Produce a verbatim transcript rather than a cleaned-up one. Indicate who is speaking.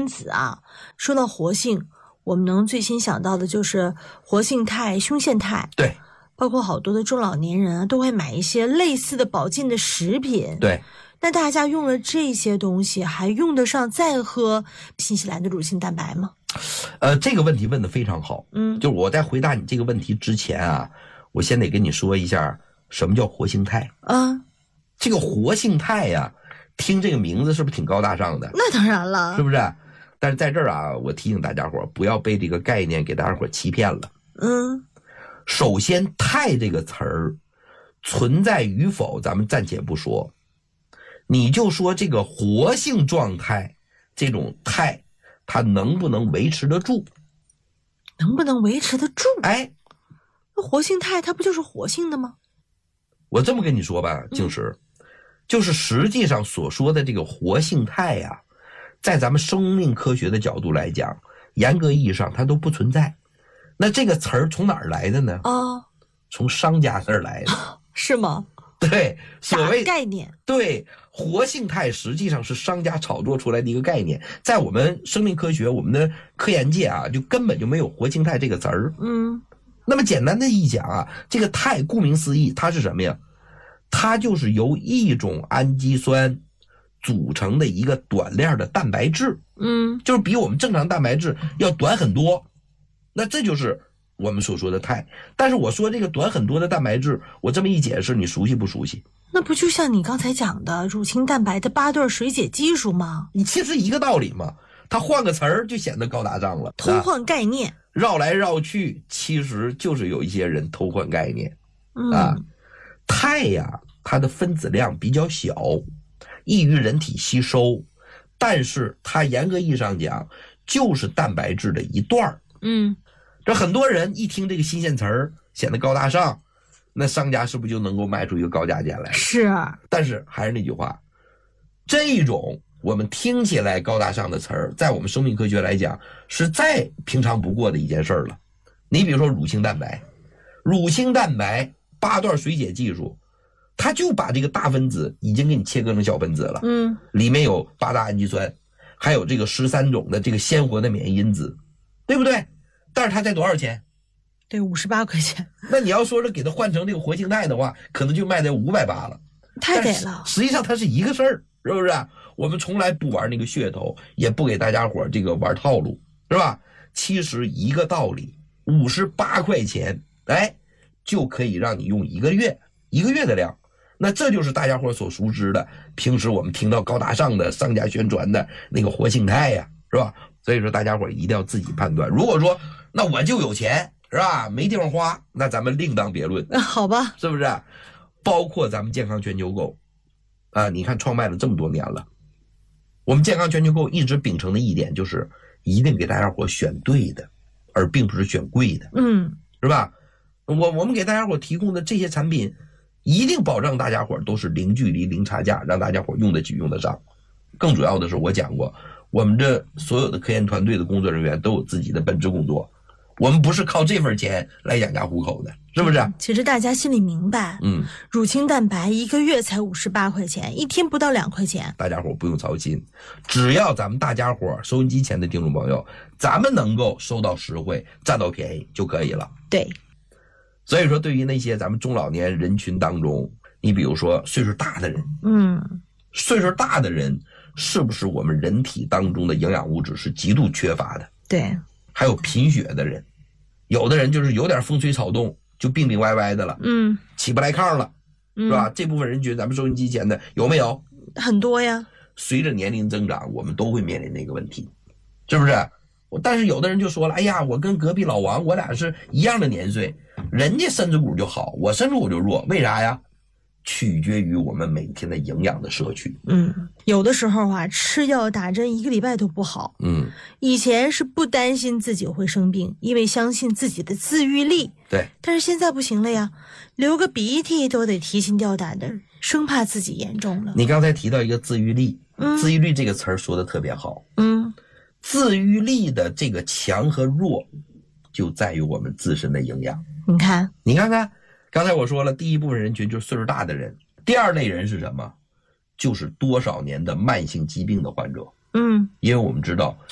Speaker 1: 因子啊，说到活性，我们能最先想到的就是活性肽、胸腺肽。
Speaker 2: 对，
Speaker 1: 包括好多的中老年人啊，都会买一些类似的保健的食品。
Speaker 2: 对，
Speaker 1: 那大家用了这些东西，还用得上再喝新西兰的乳清蛋白吗？
Speaker 2: 呃，这个问题问得非常好。
Speaker 1: 嗯，
Speaker 2: 就是我在回答你这个问题之前啊，我先得跟你说一下什么叫活性肽。
Speaker 1: 啊，
Speaker 2: 这个活性肽呀、啊，听这个名字是不是挺高大上的？
Speaker 1: 那当然了，
Speaker 2: 是不是？但是在这儿啊，我提醒大家伙不要被这个概念给大家伙欺骗了。
Speaker 1: 嗯，
Speaker 2: 首先，肽这个词儿存在与否，咱们暂且不说，你就说这个活性状态，这种肽它能不能维持得住？
Speaker 1: 能不能维持得住？
Speaker 2: 哎，
Speaker 1: 那活性肽它不就是活性的吗？
Speaker 2: 我这么跟你说吧，静石，嗯、就是实际上所说的这个活性肽呀、啊，在咱们生命科学的角度来讲，严格意义上它都不存在。那这个词儿从哪儿来的呢？
Speaker 1: 哦，
Speaker 2: 从商家那儿来的，
Speaker 1: 是吗？
Speaker 2: 对，所谓
Speaker 1: 概念，
Speaker 2: 对，活性肽实际上是商家炒作出来的一个概念，在我们生命科学、我们的科研界啊，就根本就没有活性肽这个词儿。
Speaker 1: 嗯，
Speaker 2: 那么简单的一讲啊，这个肽顾名思义，它是什么呀？它就是由一种氨基酸组成的一个短链的蛋白质。
Speaker 1: 嗯，
Speaker 2: 就是比我们正常蛋白质要短很多。那这就是我们所说的肽。但是我说这个短很多的蛋白质，我这么一解释，你熟悉不熟悉？
Speaker 1: 那不就像你刚才讲的乳清蛋白的八段水解技术吗？
Speaker 2: 你其实一个道理嘛，它换个词儿就显得高大上了，
Speaker 1: 偷换概念，
Speaker 2: 绕来绕去，其实就是有一些人偷换概念。
Speaker 1: 嗯、
Speaker 2: 啊，肽呀，它的分子量比较小，易于人体吸收，但是它严格意义上讲就是蛋白质的一段。
Speaker 1: 嗯，
Speaker 2: 这很多人一听这个新鲜词儿显得高大上，那商家是不是就能够卖出一个高价钱来？
Speaker 1: 是。
Speaker 2: 但是还是那句话，这种我们听起来高大上的词儿，在我们生命科学来讲是再平常不过的一件事儿了。你比如说乳清蛋白，乳清蛋白八段水解技术，它就把这个大分子已经给你切割成小分子了。
Speaker 1: 嗯，
Speaker 2: 里面有八大氨基酸，还有这个十三种的这个鲜活的免疫因子，对不对？但是它才多少钱？
Speaker 1: 对，五十八块钱。
Speaker 2: 那你要说是给它换成这个活性肽的话，可能就卖在五百八了。
Speaker 1: 太给了。
Speaker 2: 实际上它是一个事儿，是不是？我们从来不玩那个噱头，也不给大家伙这个玩套路，是吧？其实一个道理，五十八块钱，哎，就可以让你用一个月，一个月的量。那这就是大家伙所熟知的，平时我们听到高大上的商家宣传的那个活性肽呀，是吧？所以说大家伙一定要自己判断。如果说那我就有钱，是吧？没地方花，那咱们另当别论。
Speaker 1: 好吧，
Speaker 2: 是不是？包括咱们健康全球购啊，你看创办了这么多年了，我们健康全球购一直秉承的一点就是一定给大家伙选对的，而并不是选贵的。
Speaker 1: 嗯，
Speaker 2: 是吧？我我们给大家伙提供的这些产品一定保证大家伙都是零距离零差价，让大家伙用得起用得上。更主要的是我讲过，我们这所有的科研团队的工作人员都有自己的本职工作，我们不是靠这份钱来养家糊口的，是不是？
Speaker 1: 其实大家心里明白，
Speaker 2: 嗯，
Speaker 1: 乳清蛋白一个月才五十八块钱，一天不到两块钱，
Speaker 2: 大家伙不用操心，只要咱们大家伙收音机前的听众朋友，咱们能够收到实惠，占到便宜就可以了。
Speaker 1: 对，
Speaker 2: 所以说对于那些咱们中老年人群当中，你比如说岁数大的人，
Speaker 1: 嗯，
Speaker 2: 岁数大的人是不是我们人体当中的营养物质是极度缺乏的？
Speaker 1: 对，
Speaker 2: 还有贫血的人，有的人就是有点风吹草动就病病歪歪的了，
Speaker 1: 嗯，
Speaker 2: 起不来炕了，
Speaker 1: 嗯、
Speaker 2: 是吧？这部分人群咱们收音机前的有没有？
Speaker 1: 很多呀。
Speaker 2: 随着年龄增长，我们都会面临那个问题，是不是？但是有的人就说了，哎呀，我跟隔壁老王我俩是一样的年岁，人家身子骨就好，我身子骨就弱，为啥呀？取决于我们每天的营养的摄取。
Speaker 1: 嗯，有的时候啊，吃药打针一个礼拜都不好。
Speaker 2: 嗯，
Speaker 1: 以前是不担心自己会生病，因为相信自己的自愈力。
Speaker 2: 对，
Speaker 1: 但是现在不行了呀，流个鼻涕都得提心吊胆的，生怕自己严重了。
Speaker 2: 你刚才提到一个自愈力，
Speaker 1: 嗯、
Speaker 2: 自愈力这个词儿说的特别好。
Speaker 1: 嗯，
Speaker 2: 自愈力的这个强和弱，就在于我们自身的营养。
Speaker 1: 你看，
Speaker 2: 你看看。刚才我说了，第一部分人群就是岁数大的人，第二类人是什么？就是多少年的慢性疾病的患者。
Speaker 1: 嗯，
Speaker 2: 因为我们知道